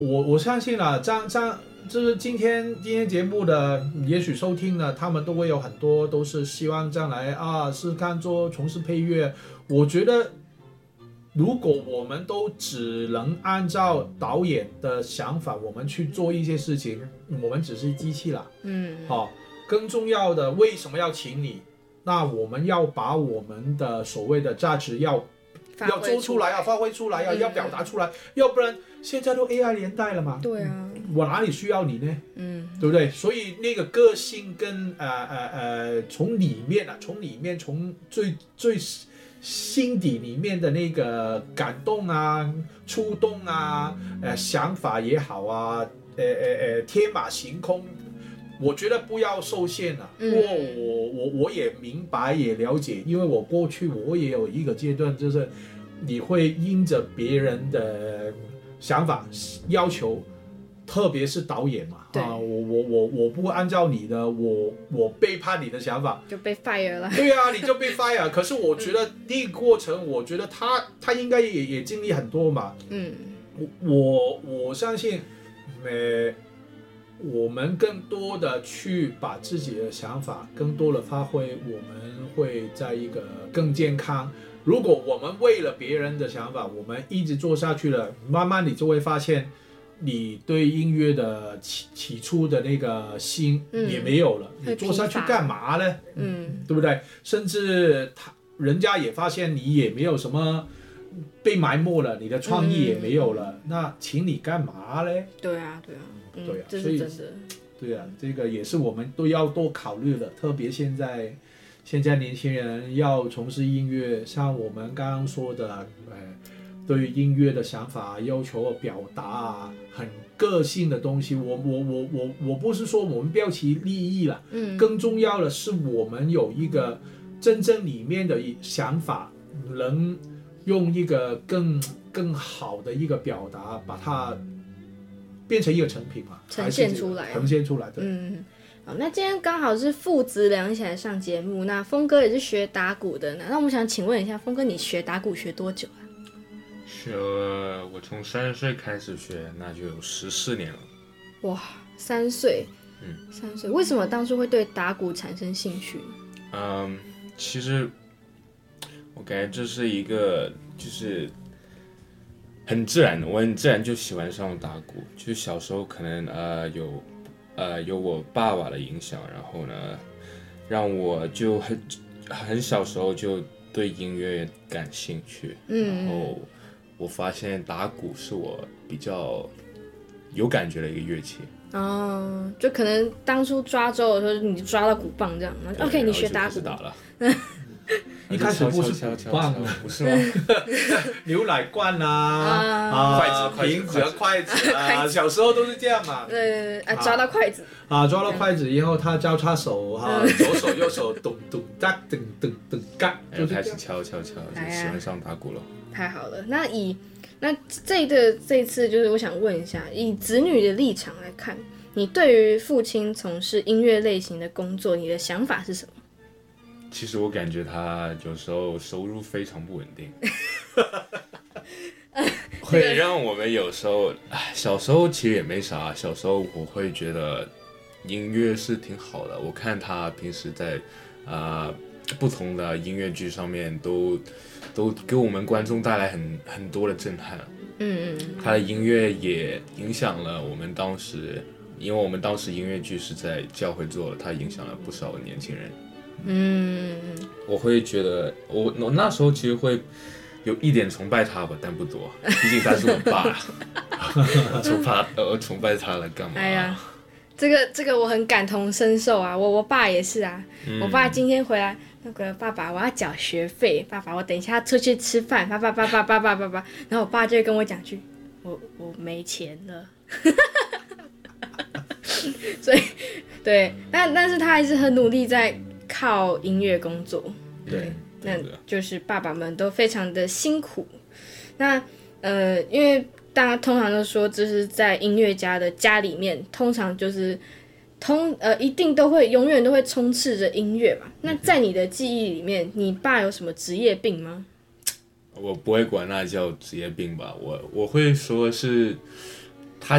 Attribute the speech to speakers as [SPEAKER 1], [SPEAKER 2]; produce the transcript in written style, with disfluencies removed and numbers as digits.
[SPEAKER 1] 我相信了，这样就是今天节目的，也许收听了，他们都会有很多都是希望将来是看从事配乐。我觉得，如果我们都只能按照导演的想法，我们去做一些事情，我们只是机器了。更重要的，为什么要请你？那我们要把我们的所谓的价值要做出来，要发挥出来，要表达出来，要不然现在都 AI 年代了嘛。
[SPEAKER 2] 对啊，
[SPEAKER 1] 我哪里需要你呢？对不对？所以那个个性跟从里面从最心底里面的那个感动啊、触动啊、想法也好啊，天马行空，我觉得不要受限了。我也明白也了解，因为我过去我也有一个阶段，就是你会因着别人的想法要求，特别是导演嘛，我不按照你的，我背叛你的想法，
[SPEAKER 2] 就被 fire 了。
[SPEAKER 1] 对啊，你就被 fire。可是我觉得那个过程，我觉得他应该也经历很多嘛。我相信，我们更多的去把自己的想法更多的发挥，我们会在一个更健康。如果我们为了别人的想法，我们一直做下去了，慢慢你就会发现，你对音乐的起初的那个心也没有了。你做下去干嘛呢？对不对？甚至人家也发现你也没有什么被埋没了，你的创意也没有了，那请你干嘛呢？
[SPEAKER 2] 对啊，这是真的。
[SPEAKER 1] 对啊，这个也是我们都要多考虑的，特别现在年轻人要从事音乐，像我们刚刚说的，对于音乐的想法、要求、表达很个性的东西，我不是说我们标奇立异了，更重要的是我们有一个真正里面的想法，能用一个更好的一个表达，把它变成一个成品嘛，
[SPEAKER 2] 呈现出来。
[SPEAKER 1] 对。
[SPEAKER 2] 好，那今天刚好是父子俩一起来上节目，那峰哥也是学打鼓的呢。那我们想请问一下，峰哥，你学打鼓学多久啊？
[SPEAKER 3] 我从3岁开始学，那就有14年了。
[SPEAKER 2] 哇，3岁，3岁，为什么当初会对打鼓产生兴趣？
[SPEAKER 3] 其实我感觉这是一个就是很自然的，我很自然就喜欢上打鼓。就是小时候可能有我爸爸的影响，然后呢，让我就很小时候就对音乐感兴趣。然后我发现打鼓是我比较有感觉的一个乐器。
[SPEAKER 2] 就可能当初抓周的时候，你就抓到鼓棒这样。OK， 你学打鼓。
[SPEAKER 3] 打了。
[SPEAKER 1] 一开始不是鼓棒，
[SPEAKER 3] 不是吗？
[SPEAKER 1] 牛奶罐瓶子和筷子啊，小时候都是这样嘛。
[SPEAKER 2] 对，抓到筷子。
[SPEAKER 1] 抓到筷子以后，他交叉手左手右手咚咚哒咚咚咚嘎，
[SPEAKER 3] 就开始敲，就喜欢上打鼓了。
[SPEAKER 2] 太好了，那这一次就是我想问一下，以子女的立场来看，你对于父亲从事音乐类型的工作，你的想法是什么？
[SPEAKER 3] 其实我感觉他有时候收入非常不稳定，会让我们有时候，小时候其实也没啥，小时候我会觉得音乐是挺好的。我看他平时在不同的音乐剧上面都给我们观众带来很多的震撼。他的音乐也影响了我们当时，因为我们当时音乐剧是在教会做的，他影响了不少年轻人。我会觉得我那时候其实会有一点崇拜他吧，但不多，毕竟他是我爸。我崇拜他了干嘛？
[SPEAKER 2] 哎呀，这个我很感同身受啊，我爸也是啊。我爸今天回来，那个爸爸我要缴学费，爸爸我等一下出去吃饭，爸爸，然后我爸就会跟我讲句，我没钱了。所以对，但是他还是很努力在靠音乐工作。
[SPEAKER 3] 对，
[SPEAKER 2] 那就是爸爸们都非常的辛苦。那因为大家通常都说，就是在音乐家的家里面，通常就是一定都会永远都会充斥着音乐嘛。那在你的记忆里面，你爸有什么职业病吗？
[SPEAKER 3] 我不会管那叫职业病吧，我会说是